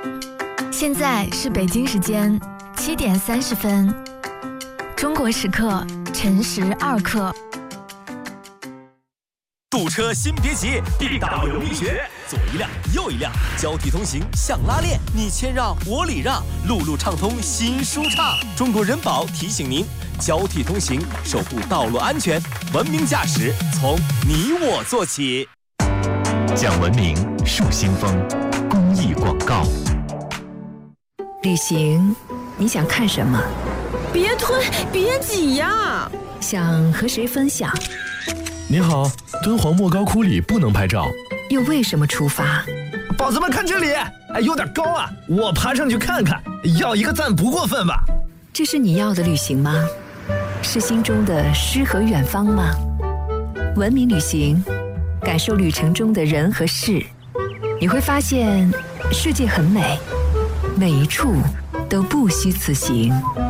现在是北京时间7点30分，中国时刻晨时2刻。 堵车先别急，必打有秘诀。左一辆，右一辆，交替通行像拉练，你谦让我礼让，路路畅通心舒畅。中国人保提醒您，交替通行，守护道路安全，文明驾驶从你我做起。 讲文明树新风，公益广告。 旅行，你想看什么？ 别推，别挤呀！ 想和谁分享？ 您好，敦煌莫高窟里不能拍照。 又为什么出发？ 宝子们看这里，有点高啊，我爬上去看看，要一个赞不过分吧？ 这是你要的旅行吗？是心中的诗和远方吗？文明旅行，感受旅程中的人和事，你会发现世界很美，每一处都不虚此行。